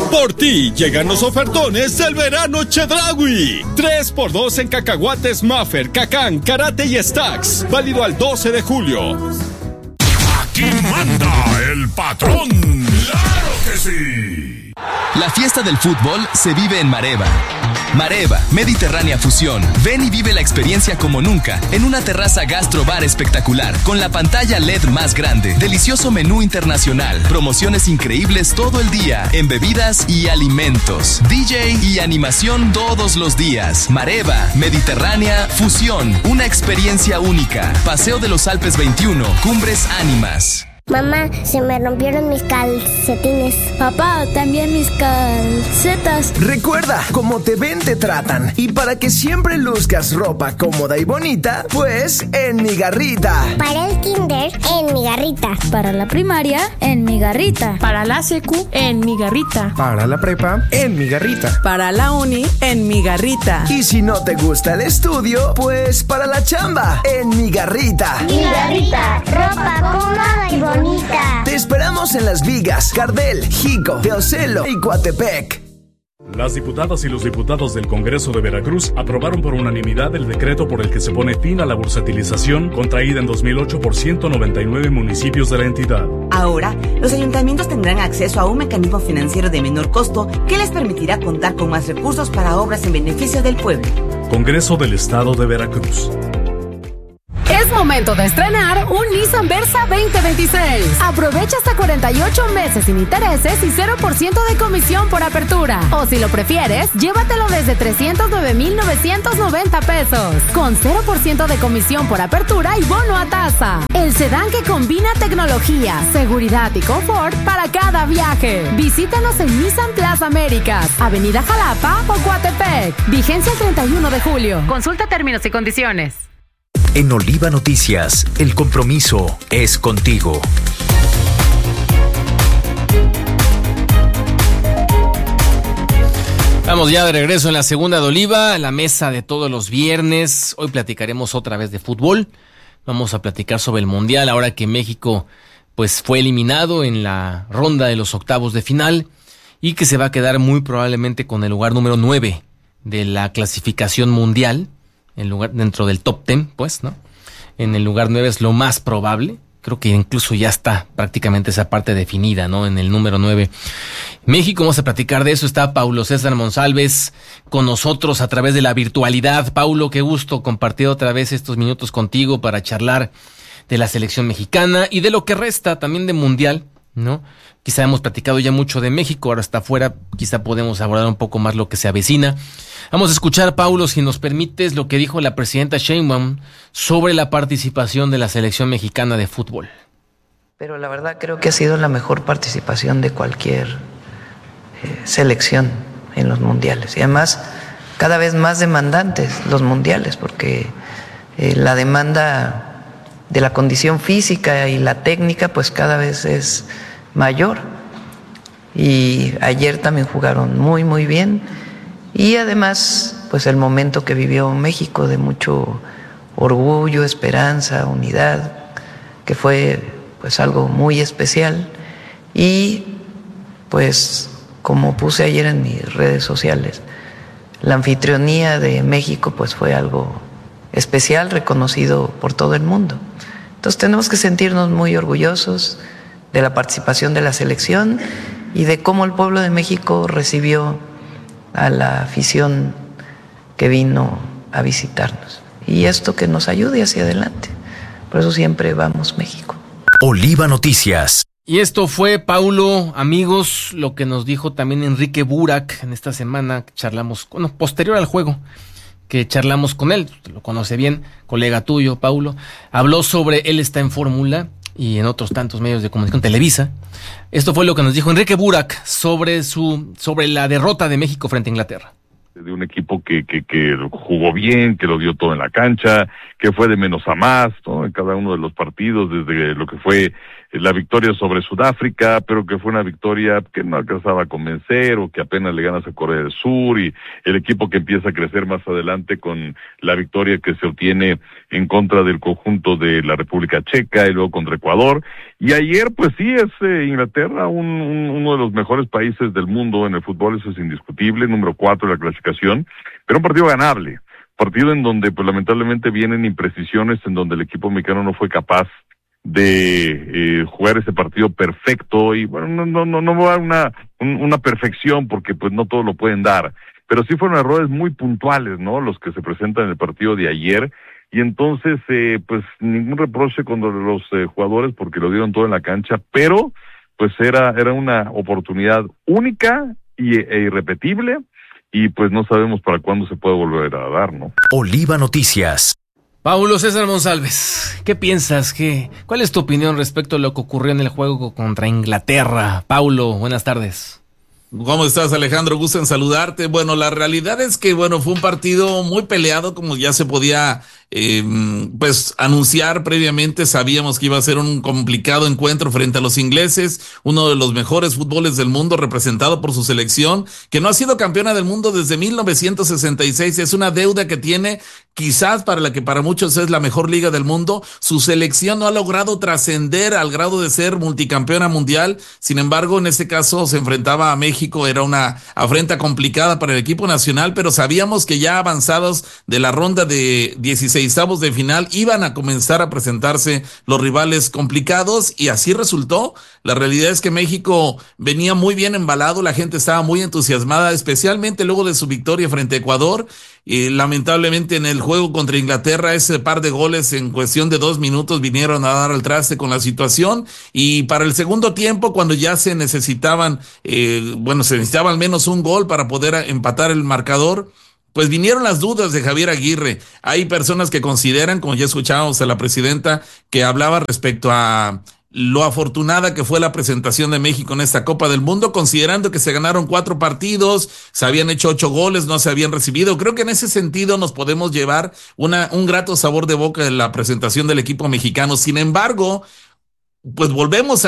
Por ti llegan los ofertones del verano Chedraui. 3x2 en cacahuates Maffer, Cacán, Karate y Stacks. Válido al 12 de julio. Aquí manda el patrón. ¡Claro que sí! La fiesta del fútbol se vive en Mareva. Mareva, Mediterránea Fusión. Ven y vive la experiencia como nunca en una terraza gastro-bar espectacular con la pantalla LED más grande, delicioso menú internacional, promociones increíbles todo el día en bebidas y alimentos, DJ y animación todos los días. Mareva, Mediterránea Fusión, una experiencia única. Paseo de los Alpes 21, Cumbres Ánimas. Mamá, se me rompieron mis calcetines. Papá, también mis calcetas. Recuerda, como te ven te tratan. Y para que siempre luzcas ropa cómoda y bonita, pues en Mi Garrita. Para el kinder, en Mi Garrita. Para la primaria, en Mi Garrita. Para la secu, en Mi Garrita. Para la prepa, en Mi Garrita. Para la uni, en Mi Garrita. Y si no te gusta el estudio, pues para la chamba, en Mi Garrita. Mi Garrita, ropa cómoda y bonita. Te esperamos en Las Vigas, Cardel, Jico, Teocelo y Coatepec. Las diputadas y los diputados del Congreso de Veracruz aprobaron por unanimidad el decreto por el que se pone fin a la bursatilización contraída en 2008 por 199 municipios de la entidad. Ahora, los ayuntamientos tendrán acceso a un mecanismo financiero de menor costo que les permitirá contar con más recursos para obras en beneficio del pueblo. Congreso del Estado de Veracruz. Es momento de estrenar un Nissan Versa 2026. Aprovecha hasta 48 meses sin intereses y 0% de comisión por apertura. O si lo prefieres, llévatelo desde 309,990 pesos. Con 0% de comisión por apertura y bono a tasa. El sedán que combina tecnología, seguridad y confort para cada viaje. Visítanos en Nissan Plaza Américas, Avenida Jalapa o Coatepec. Vigencia el 31 de julio. Consulta términos y condiciones. En Oliva Noticias, el compromiso es contigo. Estamos ya de regreso en la segunda de Oliva, la mesa de todos los viernes. Hoy platicaremos otra vez de fútbol. Vamos a platicar sobre el Mundial, ahora que México pues fue eliminado en la ronda de los octavos de final y que se va a quedar muy probablemente con el lugar número 9 de la clasificación mundial. En lugar, dentro del top 10, pues, ¿no? En el lugar 9 es lo más probable. Creo que incluso ya está prácticamente esa parte definida, ¿no? En el número 9. México, vamos a platicar de eso. Está Paulo César Monsalves con nosotros a través de la virtualidad. Paulo, qué gusto compartir otra vez estos minutos contigo para charlar de la selección mexicana y de lo que resta también de Mundial, ¿no? Quizá hemos platicado ya mucho de México, ahora está afuera, quizá podemos abordar un poco más lo que se avecina. Vamos a escuchar, Paulo, si nos permites, lo que dijo la presidenta Sheinbaum sobre la participación de la selección mexicana de fútbol. Pero la verdad creo que ha sido la mejor participación de cualquier selección en los mundiales. Y además, cada vez más demandantes los mundiales, porque la demanda de la condición física y la técnica, pues cada vez es mayor. Y ayer también jugaron muy, muy bien. Y además, pues el momento que vivió México de mucho orgullo, esperanza, unidad, que fue pues algo muy especial. Y pues como puse ayer en mis redes sociales, la anfitrionía de México pues fue algo especial, reconocido por todo el mundo. Entonces tenemos que sentirnos muy orgullosos de la participación de la selección y de cómo el pueblo de México recibió a la afición que vino a visitarnos. Y esto que nos ayude hacia adelante. Por eso siempre vamos México. Oliva Noticias. Y esto fue, Paulo, amigos, lo que nos dijo también Enrique Burak en esta semana, que charlamos, bueno, posterior al juego, que charlamos con él, lo conoce bien, colega tuyo, Paulo, habló sobre él está en Fórmula y en otros tantos medios de comunicación, Televisa. Esto fue lo que nos dijo Enrique Burak sobre la derrota de México frente a Inglaterra. De un equipo que jugó bien, que lo dio todo en la cancha, que fue de menos a más, ¿no? En cada uno de los partidos, desde lo que fue la victoria sobre Sudáfrica, pero que fue una victoria que no alcanzaba a convencer, o que apenas le ganas a Corea del Sur, y el equipo que empieza a crecer más adelante con la victoria que se obtiene en contra del conjunto de la República Checa y luego contra Ecuador. Y ayer, pues sí, es Inglaterra uno de los mejores países del mundo en el fútbol, eso es indiscutible, número 4 de la clasificación, pero un partido ganable, partido en donde pues lamentablemente vienen imprecisiones, en donde el equipo mexicano no fue capaz de jugar ese partido perfecto, y bueno, no va a una perfección, porque pues no todo lo pueden dar, pero sí fueron errores muy puntuales, ¿no?, los que se presentan en el partido de ayer. Y entonces, pues ningún reproche contra los jugadores, porque lo dieron todo en la cancha, pero pues era una oportunidad única e irrepetible, y pues no sabemos para cuándo se puede volver a dar, ¿no? Oliva Noticias. Paulo César Monsalves, ¿qué piensas? ¿Cuál es tu opinión respecto a lo que ocurrió en el juego contra Inglaterra? Paulo, buenas tardes. ¿Cómo estás, Alejandro? Gusto en saludarte. Bueno, la realidad es que, fue un partido muy peleado, como ya se podía pues anunciar previamente. Sabíamos que iba a ser un complicado encuentro frente a los ingleses, uno de los mejores fútboles del mundo, representado por su selección, que no ha sido campeona del mundo desde 1966. Es una deuda que tiene, quizás para la que para muchos es la mejor liga del mundo. Su selección no ha logrado trascender al grado de ser multicampeona mundial. Sin embargo, en este caso se enfrentaba a México. Era una afrenta complicada para el equipo nacional, pero sabíamos que ya avanzados de la ronda de 16avos de final iban a comenzar a presentarse los rivales complicados, y así resultó. La realidad es que México venía muy bien embalado, la gente estaba muy entusiasmada, especialmente luego de su victoria frente a Ecuador. Lamentablemente en el juego contra Inglaterra, ese par de goles en cuestión de 2 minutos vinieron a dar al traste con la situación, y para el segundo tiempo, cuando ya se necesitaban, se necesitaba al menos un gol para poder empatar el marcador, pues vinieron las dudas de Javier Aguirre. Hay personas que consideran, como ya escuchábamos a la presidenta, que hablaba respecto a lo afortunada que fue la presentación de México en esta Copa del Mundo, considerando que se ganaron 4 partidos, se habían hecho 8 goles, no se habían recibido. Creo que en ese sentido nos podemos llevar un grato sabor de boca de la presentación del equipo mexicano. Sin embargo, pues volvemos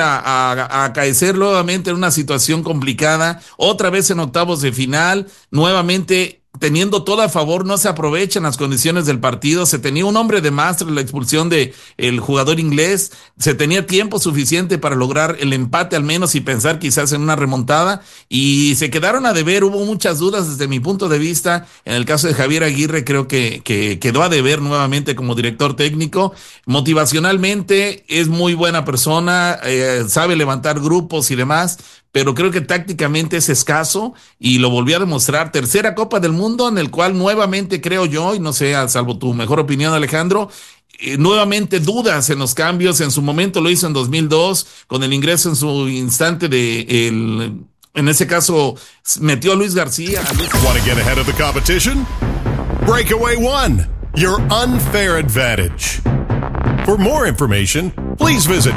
a acaecer nuevamente en una situación complicada, otra vez en octavos de final, nuevamente teniendo todo a favor, no se aprovechan las condiciones del partido. Se tenía un hombre de más tras la expulsión de el jugador inglés, se tenía tiempo suficiente para lograr el empate al menos y pensar quizás en una remontada, y se quedaron a deber. Hubo muchas dudas desde mi punto de vista. En el caso de Javier Aguirre, creo que quedó a deber nuevamente como director técnico. Motivacionalmente es muy buena persona, sabe levantar grupos y demás, pero creo que tácticamente es escaso, y lo volvió a demostrar. Tercera Copa del Mundo en el cual nuevamente creo yo, y no sé, salvo tu mejor opinión, Alejandro, nuevamente dudas en los cambios. En su momento lo hizo en 2002 con el ingreso en su instante en ese caso metió a Luis García. Want to get ahead of the competition? Breakaway One, your unfair advantage. For more information, please visit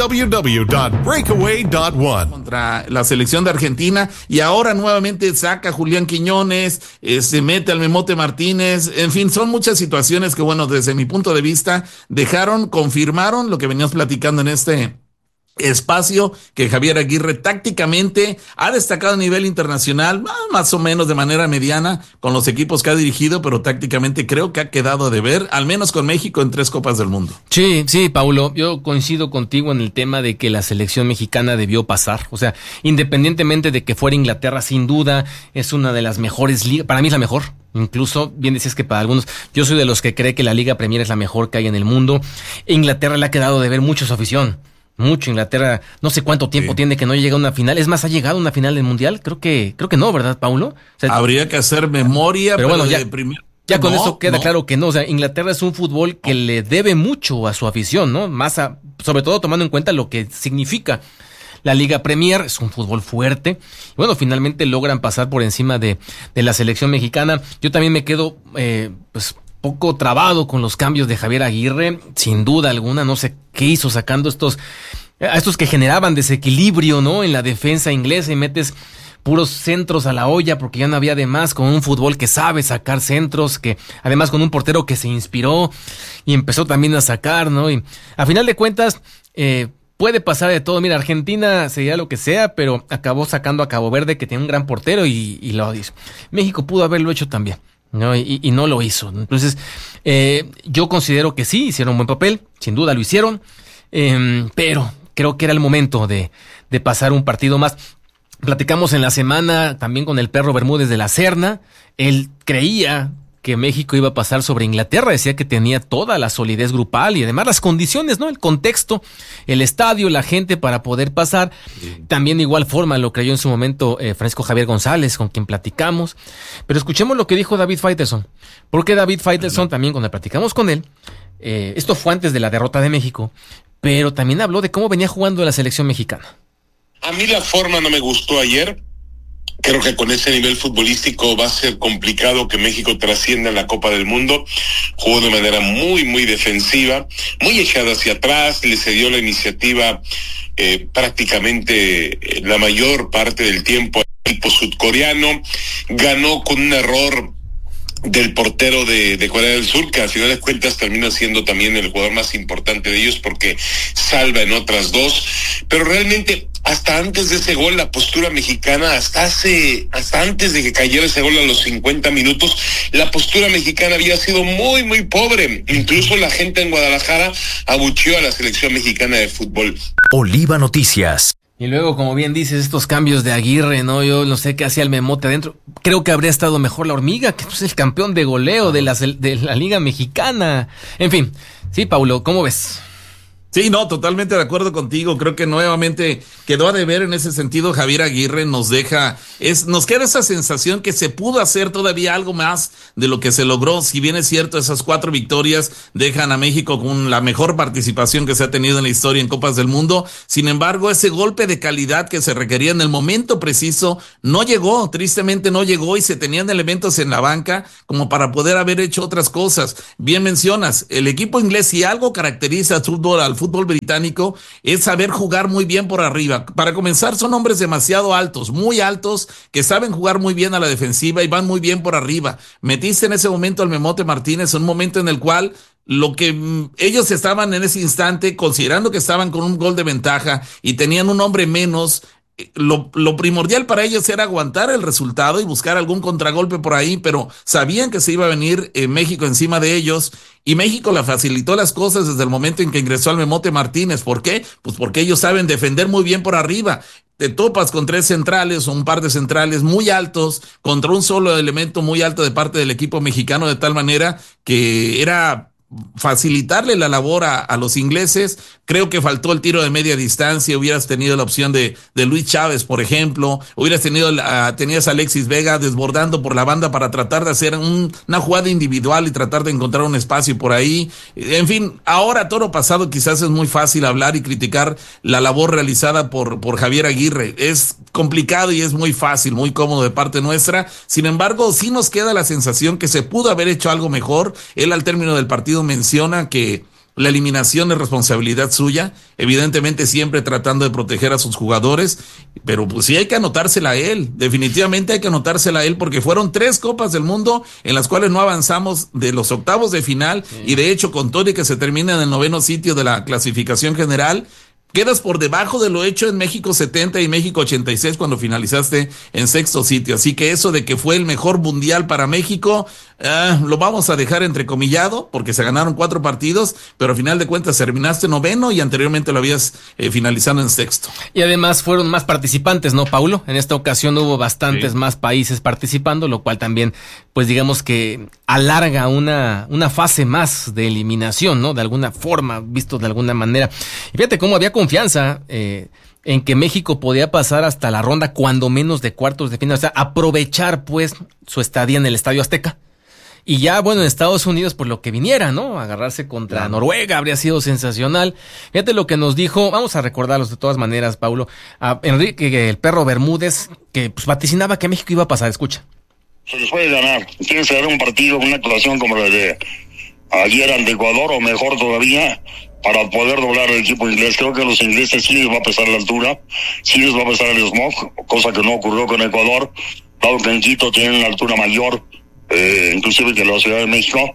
www.breakaway.one. Contra la selección de Argentina, y ahora nuevamente saca a Julián Quiñones, se mete al Memote Martínez. En fin, son muchas situaciones que, desde mi punto de vista, confirmaron lo que veníamos platicando en este espacio, que Javier Aguirre tácticamente ha destacado a nivel internacional, más o menos de manera mediana con los equipos que ha dirigido, pero tácticamente creo que ha quedado a deber, al menos con México en 3 Copas del Mundo. Sí, Paulo, yo coincido contigo en el tema de que la selección mexicana debió pasar. O sea, independientemente de que fuera Inglaterra, sin duda es una de las mejores ligas, para mí es la mejor. Incluso, bien decías que para algunos, yo soy de los que cree que la Liga Premier es la mejor que hay en el mundo. Inglaterra le ha quedado de ver mucho a su afición. Mucho. Inglaterra, no sé cuánto tiempo tiene que no llega a una final. Es más, ¿ha llegado a una final del Mundial? Creo que no, ¿verdad, Paulo? O sea, habría que hacer memoria, pero bueno, ya con eso queda claro que no. O sea, Inglaterra es un fútbol que le debe mucho a su afición, ¿no? Sobre todo tomando en cuenta lo que significa la Liga Premier. Es un fútbol fuerte. Y bueno, finalmente logran pasar por encima de la selección mexicana. Yo también me quedo, poco trabado con los cambios de Javier Aguirre, sin duda alguna. No sé qué hizo sacando a estos que generaban desequilibrio, ¿no?, en la defensa inglesa, y metes puros centros a la olla porque ya no había de más, con un fútbol que sabe sacar centros, que además con un portero que se inspiró y empezó también a sacar, ¿no? Y a final de cuentas, puede pasar de todo. Mira, Argentina sería lo que sea, pero acabó sacando a Cabo Verde, que tiene un gran portero, y lo hizo. México pudo haberlo hecho también, ¿no? Y no lo hizo. Entonces, yo considero que sí, hicieron un buen papel, sin duda lo hicieron, pero creo que era el momento de pasar un partido más. Platicamos en la semana también con el Perro Bermúdez de la Serna. Él creía que México iba a pasar sobre Inglaterra, decía que tenía toda la solidez grupal y además las condiciones, ¿no? El contexto, el estadio, la gente para poder pasar. También de igual forma lo creyó en su momento Francisco Javier González, con quien platicamos. Pero escuchemos lo que dijo David Faitelson, porque David Faitelson también, cuando platicamos con él, esto fue antes de la derrota de México, pero también habló de cómo venía jugando la selección mexicana. A mí la forma no me gustó ayer. Creo que con ese nivel futbolístico va a ser complicado que México trascienda en la Copa del Mundo. Jugó de manera muy, muy defensiva, muy echada hacia atrás, le cedió la iniciativa prácticamente la mayor parte del tiempo al equipo sudcoreano. Ganó con un error del portero de Corea del Sur, que al final de cuentas termina siendo también el jugador más importante de ellos porque salva en otras dos. Pero realmente hasta antes de ese gol, la postura mexicana, hasta antes de que cayera ese gol a los 50 minutos, la postura mexicana había sido muy, muy pobre. Incluso la gente en Guadalajara abucheó a la selección mexicana de fútbol. Oliva Noticias. Y luego, como bien dices, estos cambios de Aguirre, ¿no? Yo no sé qué hacía el Memote adentro. Creo que habría estado mejor la Hormiga, que es el campeón de goleo de la Liga Mexicana. En fin, sí, Paulo, ¿cómo ves? Sí, no, totalmente de acuerdo contigo. Creo que nuevamente quedó a deber en ese sentido. Javier Aguirre nos queda esa sensación que se pudo hacer todavía algo más de lo que se logró. Si bien es cierto, esas 4 victorias dejan a México con la mejor participación que se ha tenido en la historia en Copas del Mundo. Sin embargo, ese golpe de calidad que se requería en el momento preciso no llegó, tristemente no llegó, y se tenían elementos en la banca como para poder haber hecho otras cosas. Bien mencionas, el equipo inglés, si algo caracteriza al fútbol británico, es saber jugar muy bien por arriba. Para comenzar, son hombres demasiado altos, muy altos, que saben jugar muy bien a la defensiva y van muy bien por arriba. Metiste en ese momento al Memote Martínez, un momento en el cual lo que ellos estaban en ese instante, considerando que estaban con un gol de ventaja y tenían un hombre menos, lo primordial para ellos era aguantar el resultado y buscar algún contragolpe por ahí, pero sabían que se iba a venir México encima de ellos, y México le facilitó las cosas desde el momento en que ingresó al Memote Martínez. ¿Por qué? Pues porque ellos saben defender muy bien por arriba. Te topas con 3 centrales o un par de centrales muy altos contra un solo elemento muy alto de parte del equipo mexicano, de tal manera que era facilitarle la labor a los ingleses. Creo que faltó el tiro de media distancia. Hubieras tenido la opción de Luis Chávez, por ejemplo. Tenías a Alexis Vega desbordando por la banda para tratar de hacer una jugada individual y tratar de encontrar un espacio por ahí. En fin, ahora, toro pasado, quizás es muy fácil hablar y criticar la labor realizada por Javier Aguirre. Es complicado y es muy fácil, muy cómodo de parte nuestra. Sin embargo, sí nos queda la sensación que se pudo haber hecho algo mejor. Él, al término del partido, menciona que la eliminación es responsabilidad suya, evidentemente siempre tratando de proteger a sus jugadores, pero pues sí hay que anotársela a él, definitivamente hay que anotársela a él, porque fueron 3 Copas del Mundo en las cuales no avanzamos de los octavos de final, y de hecho con todo y que se termina en el 9º sitio de la clasificación general, quedas por debajo de lo hecho en México 70 y México 86 cuando finalizaste en 6º sitio. Así que eso de que fue el mejor mundial para México, lo vamos a dejar entrecomillado, porque se ganaron 4 partidos, pero al final de cuentas terminaste 9º y anteriormente lo habías finalizado en 6º. Y además fueron más participantes, ¿no, Paulo? En esta ocasión hubo bastantes más países participando, lo cual también, pues digamos que alarga una fase más de eliminación, ¿no? De alguna forma, visto de alguna manera. Y fíjate cómo había confianza en que México podía pasar hasta la ronda, cuando menos, de cuartos de final, o sea, aprovechar pues su estadía en el Estadio Azteca. Y ya, bueno, en Estados Unidos, por lo que viniera, ¿no? Agarrarse contra Noruega habría sido sensacional. Fíjate lo que nos dijo, vamos a recordarlos de todas maneras, Paulo, a Enrique, el Perro Bermúdez, que pues vaticinaba que México iba a pasar. Escucha. Se les puede ganar. Tienen que dar un partido, una actuación como la de ayer ante Ecuador, o mejor todavía, para poder doblar el equipo inglés. Creo que a los ingleses sí les va a pesar la altura, sí les va a pesar el smog, cosa que no ocurrió con Ecuador, dado que en Quito tienen una altura mayor, inclusive que la Ciudad de México.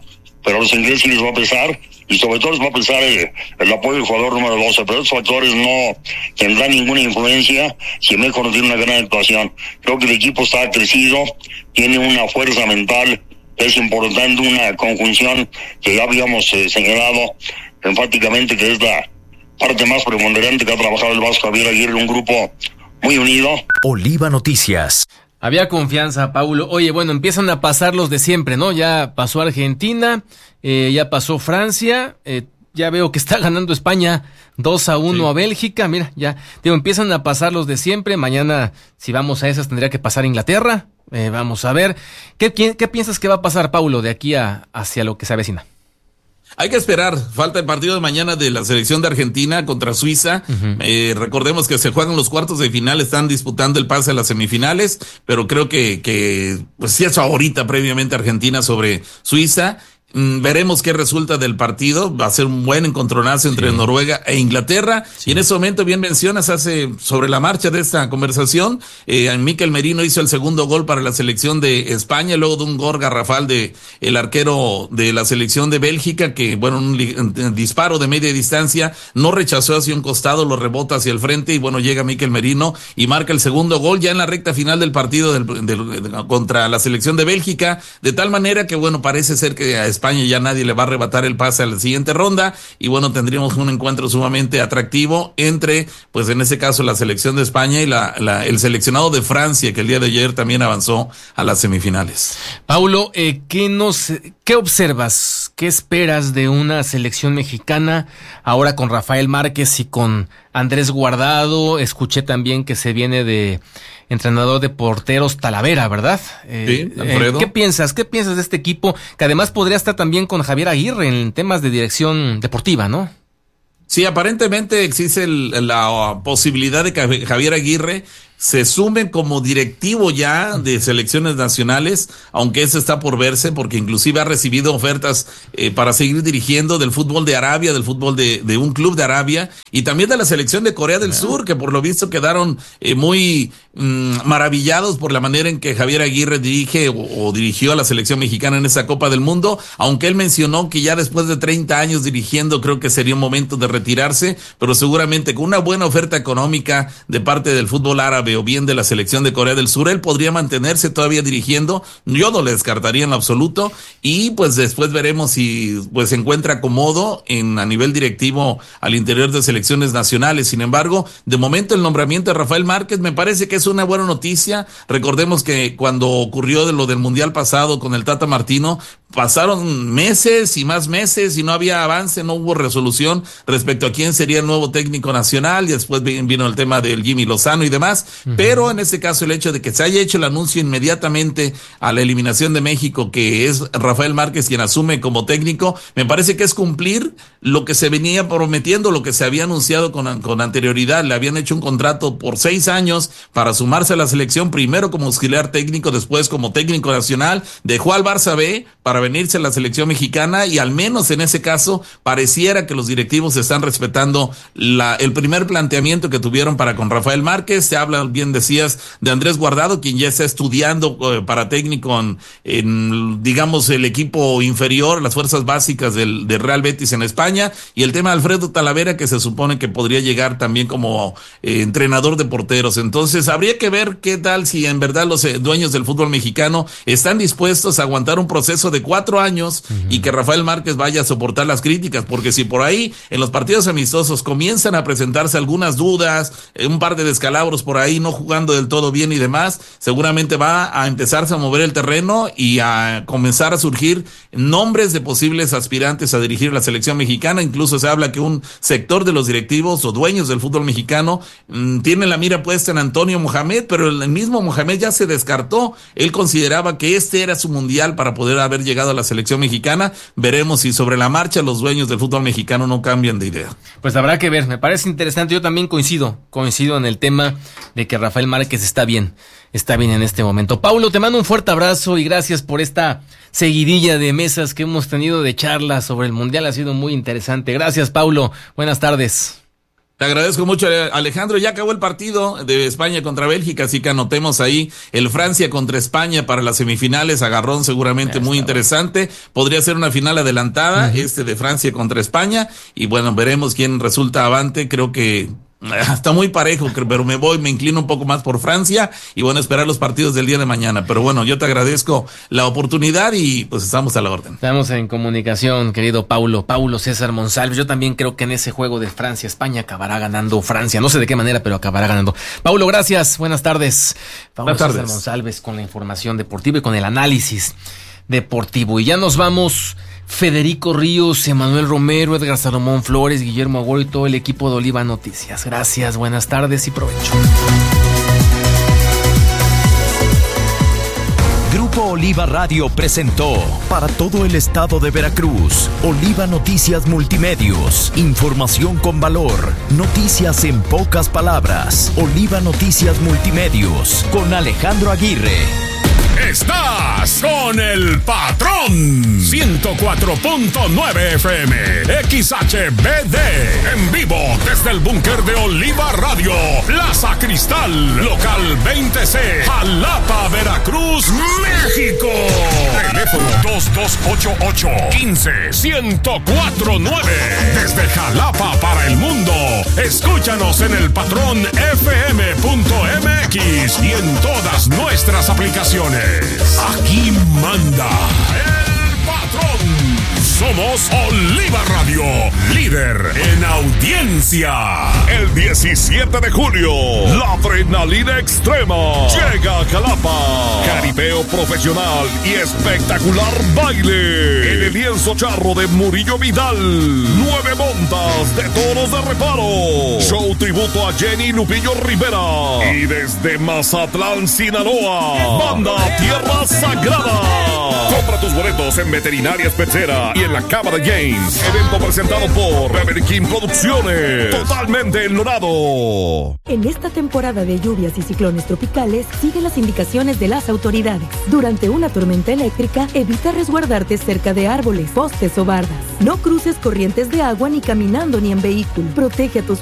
pero a los ingleses les va a pesar, y sobre todo les va a pesar el apoyo del jugador número 12, pero esos factores no tendrán ninguna influencia si México no tiene una gran actuación. Creo que el equipo está crecido, tiene una fuerza mental, es importante, una conjunción que ya habíamos señalado enfáticamente, que es la parte más preponderante que ha trabajado el Vasco Javier Aguirre, un grupo muy unido. Oliva Noticias. Había confianza, Paulo. Oye, bueno, empiezan a pasar los de siempre, ¿no? Ya pasó Argentina, ya pasó Francia, ya veo que está ganando España 2-1 a Bélgica. Mira, ya, digo, empiezan a pasar los de siempre. Mañana, si vamos a esas, tendría que pasar Inglaterra. Vamos a ver. ¿Qué piensas que va a pasar, Paulo, de aquí hacia lo que se avecina? Hay que esperar, falta el partido de mañana de la selección de Argentina contra Suiza. Recordemos que se juegan los cuartos de final, están disputando el pase a las semifinales, pero creo que pues sí es favorita previamente Argentina sobre Suiza. Veremos qué resulta del partido. Va a ser un buen encontronazo entre Noruega e Inglaterra. Y en ese momento, bien mencionas, sobre la marcha de esta conversación, Mikel Merino hizo el segundo gol para la selección de España, luego de un gol garrafal de el arquero de la selección de Bélgica, que, bueno, un disparo de media distancia, no rechazó hacia un costado, lo rebota hacia el frente, y bueno, llega Mikel Merino y marca el segundo gol ya en la recta final del partido contra la selección de Bélgica, de tal manera que, bueno, parece ser que a España ya nadie le va a arrebatar el pase a la siguiente ronda, y bueno, tendríamos un encuentro sumamente atractivo entre, pues en este caso, la selección de España y el seleccionado de Francia, que el día de ayer también avanzó a las semifinales. Paulo, ¿qué observas? ¿Qué esperas de una selección mexicana ahora con Rafael Márquez y con Andrés Guardado? Escuché también que se viene de entrenador de porteros Talavera, ¿verdad? Sí, Alfredo. ¿Qué piensas de este equipo? Que además podría estar también con Javier Aguirre en temas de dirección deportiva, ¿no? Sí, aparentemente existe la posibilidad de que Javier Aguirre se sume como directivo ya de selecciones nacionales, aunque eso está por verse, porque inclusive ha recibido ofertas para seguir dirigiendo del fútbol de Arabia, del fútbol de un club de Arabia, y también de la selección de Corea del Sur, que por lo visto quedaron muy maravillados por la manera en que Javier Aguirre dirige o dirigió a la selección mexicana en esa Copa del Mundo, aunque él mencionó que ya después de 30 años dirigiendo creo que sería un momento de retirarse, pero seguramente con una buena oferta económica de parte del fútbol árabe o bien de la selección de Corea del Sur, él podría mantenerse todavía dirigiendo. Yo no le descartaría en lo absoluto, y pues después veremos si pues se encuentra acomodo a nivel directivo al interior de selecciones nacionales. Sin embargo, de momento el nombramiento de Rafael Márquez me parece que es una buena noticia. Recordemos que cuando ocurrió lo del Mundial pasado con el Tata Martino, pasaron meses y más meses y no había avance, no hubo resolución respecto a quién sería el nuevo técnico nacional, y después vino el tema del Jimmy Lozano y demás. Pero en este caso el hecho de que se haya hecho el anuncio inmediatamente a la eliminación de México, que es Rafael Márquez quien asume como técnico, me parece que es cumplir lo que se venía prometiendo, lo que se había anunciado con anterioridad. Le habían hecho un contrato por 6 años para sumarse a la selección, primero como auxiliar técnico, después como técnico nacional, dejó al Barça B para venirse a la selección mexicana, y al menos en ese caso pareciera que los directivos están respetando el primer planteamiento que tuvieron para con Rafael Márquez. Se habla, bien decías, de Andrés Guardado, quien ya está estudiando para técnico en digamos el equipo inferior, las fuerzas básicas del Real Betis en España, y el tema de Alfredo Talavera, que se supone que podría llegar también como entrenador de porteros. Entonces habría que ver qué tal, si en verdad los dueños del fútbol mexicano están dispuestos a aguantar un proceso de 4 años y que Rafael Márquez vaya a soportar las críticas, porque si por ahí en los partidos amistosos comienzan a presentarse algunas dudas, un par de descalabros por ahí, no jugando del todo bien y demás, seguramente va a empezarse a mover el terreno y a comenzar a surgir nombres de posibles aspirantes a dirigir la selección mexicana. Incluso se habla que un sector de los directivos o dueños del fútbol mexicano tiene la mira puesta en Antonio Mohamed, pero el mismo Mohamed ya se descartó. Él consideraba que este era su mundial para poder haber llegado a la selección mexicana. Veremos si sobre la marcha los dueños del fútbol mexicano no cambian de idea. Pues habrá que ver, me parece interesante. Yo también coincido en el tema de que Rafael Márquez está bien en este momento. Paulo, te mando un fuerte abrazo y gracias por esta seguidilla de mesas que hemos tenido de charlas sobre el Mundial. Ha sido muy interesante. Gracias, Paulo. Buenas tardes. Te agradezco mucho, Alejandro. Ya acabó el partido de España contra Bélgica, así que anotemos ahí el Francia contra España para las semifinales. Agarrón seguramente muy interesante. Podría ser una final adelantada, de Francia contra España. Y bueno, veremos quién resulta avante. Creo que está muy parejo, pero me inclino un poco más por Francia y bueno, esperar los partidos del día de mañana. Pero bueno, yo te agradezco la oportunidad y pues estamos a la orden. Estamos en comunicación, querido Paulo César Monsalves. Yo también creo que en ese juego de Francia-España acabará ganando Francia. No sé de qué manera, pero acabará ganando. Paulo, gracias. Buenas tardes. Paulo César Monsalves con la información deportiva y con el análisis deportivo. Y ya nos vamos. Federico Ríos, Emanuel Romero, Edgar Salomón Flores, Guillermo Agüero y todo el equipo de Oliva Noticias. Gracias, buenas tardes y provecho. Grupo Oliva Radio presentó para todo el estado de Veracruz, Oliva Noticias Multimedios, información con valor, noticias en pocas palabras. Oliva Noticias Multimedios con Alejandro Aguirre. Estás con el patrón 104.9 FM XHBD en vivo desde el búnker de Oliva Radio, Plaza Cristal, local 20C, Jalapa, Veracruz, México. Teléfono 2288-15-1049. Desde Jalapa para el mundo. Escúchanos en el patrón FM.mx y en todas nuestras aplicaciones. Aquí manda el patrón. Somos Oliva Radio, líder en audiencia. El 17 de julio, la adrenalina extrema llega a Jalapa. Caripeo profesional y espectacular baile en el lienzo charro de Murillo Vidal. 9 montas de toros de reparo. Show tributo a Jenny Lupillo Rivera. Y desde Mazatlán, Sinaloa, banda Tierra Sagrada. Compra tus boletos en Veterinarias Pechera y en la Cámara Games. Evento presentado por Beverly King Producciones. Totalmente enlonado. En esta temporada de lluvias y ciclones tropicales, sigue las indicaciones de las autoridades. Durante una tormenta eléctrica, evita resguardarte cerca de árboles, postes o bardas. No cruces corrientes de agua ni caminando ni en vehículo. Protege a tus